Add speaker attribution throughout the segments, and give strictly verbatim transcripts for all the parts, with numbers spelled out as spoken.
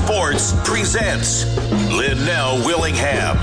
Speaker 1: Sports presents Linnell Willingham.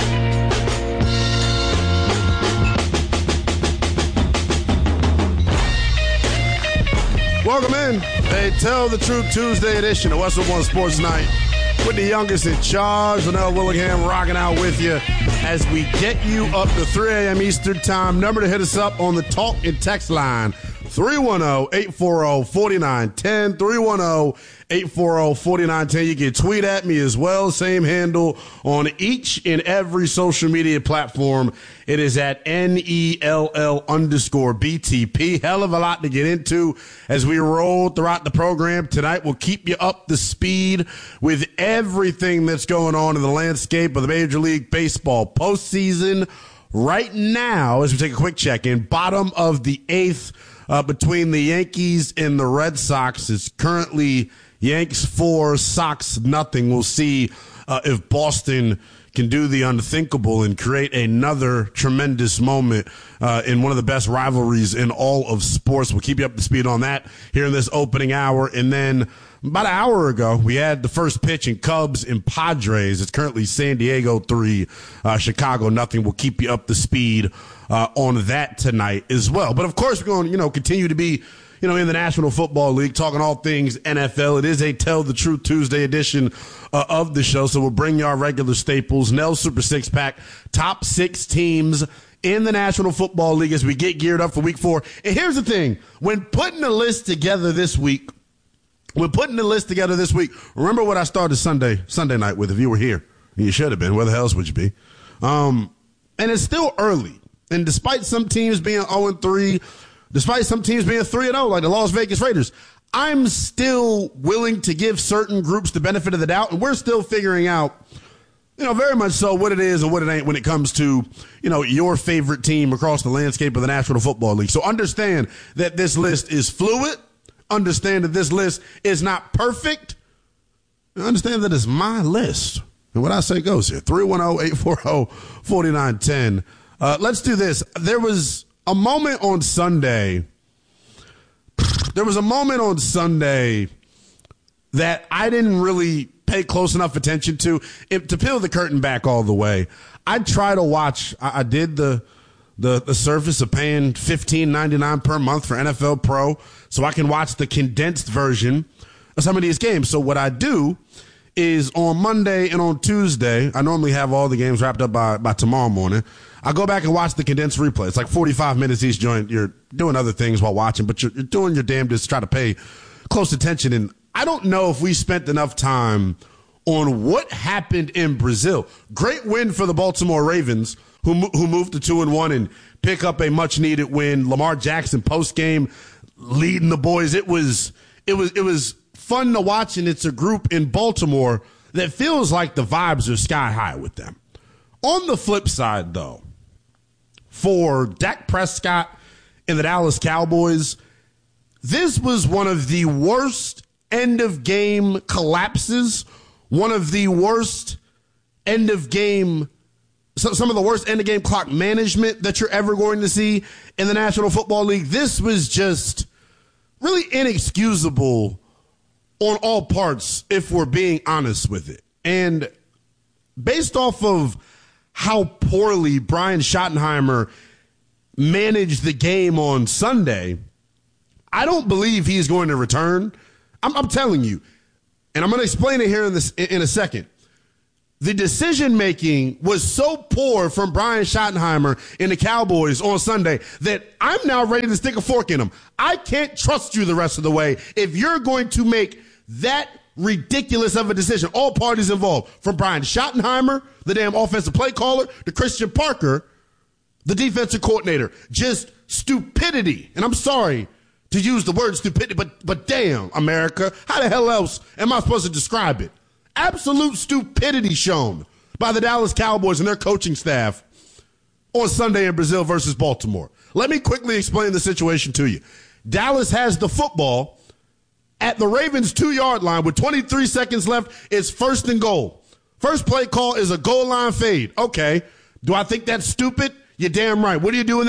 Speaker 2: Welcome in. A Tell the Truth Tuesday edition of Western One Sports Night with the youngest in charge, Linnell Willingham, rocking out with you as we get you up to three a.m. Eastern Time. Number to hit us up on the talk and text line, three one zero, eight four zero, four nine one zero, three one zero, eight four zero, four nine one zero. You can tweet at me as well, same handle on each and every social media platform. It is at N E L L underscore B T P. Hell of a lot to get into as we roll throughout the program. Tonight we'll keep you up to speed with everything that's going on in the landscape of the Major League Baseball postseason. Right now, as we take a quick check-in, bottom of the eighth uh, between the Yankees and the Red Sox is currently Yanks four, Sox nothing. We'll see uh, if Boston can do the unthinkable and create another tremendous moment uh, in one of the best rivalries in all of sports. We'll keep you up to speed on that here in this opening hour. And then about an hour ago, we had the first pitch in Cubs and Padres. It's currently San Diego three, uh, Chicago nothing. We'll keep you up to speed uh, on that tonight as well. But, of course, we're going to, you know, continue to be You know, in the National Football League, talking all things N F L. It is a Tell the Truth Tuesday edition uh, of the show, so we'll bring you our regular staples. Nell Super Six Pack, top six teams in the National Football League as we get geared up for week four. And here's the thing. When putting the list together this week, when putting the list together this week, remember what I started Sunday Sunday night with, if you were here. You should have been. Where the hell else would you be? Um, and it's still early. And despite some teams being oh and three, despite some teams being three and oh, like the Las Vegas Raiders, I'm still willing to give certain groups the benefit of the doubt, and we're still figuring out, you know, very much so what it is and what it ain't when it comes to, you know, your favorite team across the landscape of the National Football League. So understand that this list is fluid. Understand that this list is not perfect. And understand that it's my list. And what I say goes here. three one zero, eight four zero, four nine one zero. Uh, let's do this. There was a moment on Sunday, there was a moment on Sunday that I didn't really pay close enough attention to. If, to peel the curtain back all the way, I try to watch, I, I did the, the the service of paying fifteen ninety-nine per month for N F L Pro so I can watch the condensed version of some of these games. So what I do is on Monday and on Tuesday, I normally have all the games wrapped up by, by tomorrow morning. I go back and watch the condensed replay. It's like forty-five minutes each joint. You're doing other things while watching, but you're, you're doing your damnedest to try to pay close attention. And I don't know if we spent enough time on what happened in Brazil. Great win for the Baltimore Ravens, who who moved to two and one and pick up a much needed win. Lamar Jackson post game leading the boys. It was it was it was fun to watch, and it's a group in Baltimore that feels like the vibes are sky high with them. On the flip side, though, for Dak Prescott and the Dallas Cowboys, this was one of the worst end-of-game collapses, one of the worst end-of-game, some of the worst end-of-game clock management that you're ever going to see in the National Football League. This was just really inexcusable on all parts, if we're being honest with it. And based off of how poorly Brian Schottenheimer managed the game on Sunday, I don't believe he's going to return. I'm, I'm telling you, and I'm going to explain it here in, this, in a second. The decision-making was so poor from Brian Schottenheimer and the Cowboys on Sunday that I'm now ready to stick a fork in them. I can't trust you the rest of the way if you're going to make that ridiculous of a decision. All parties involved, from Brian Schottenheimer, the damn offensive play caller, to Christian Parker, the defensive coordinator. Just stupidity. And I'm sorry to use the word stupidity, but but damn, America, how the hell else am I supposed to describe it? Absolute stupidity shown by the Dallas Cowboys and their coaching staff on Sunday in Brazil versus Baltimore. Let me quickly explain the situation to you. Dallas has the football at the Ravens' two-yard line with twenty-three seconds left. It's first and goal. First play call is a goal line fade. Okay. Do I think that's stupid? You're damn right. What do you do in that?